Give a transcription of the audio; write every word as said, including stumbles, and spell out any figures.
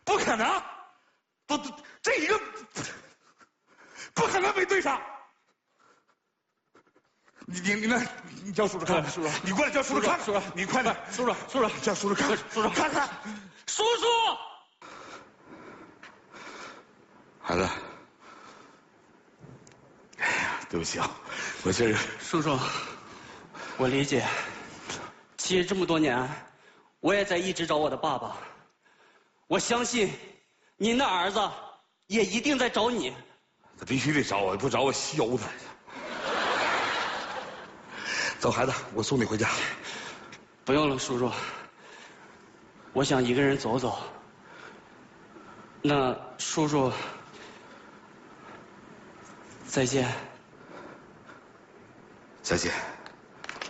不可能，都都这一个不可能没对上。你你你那，你叫叔叔看看，叔叔，你过来叫叔叔看看，叔叔，你快点，叔叔，叔叔，叫叔叔看看，叔叔看看， 叔叔， 孩子，哎呀，对不起啊，我这个叔叔，我理解。其实这么多年，我也在一直找我的爸爸。我相信，您的儿子也一定在找你。 他必须得找我，不找我削他。走，孩子，我送你回家。 不用了，叔叔。我想一个人走走。那叔叔，再见。 再见。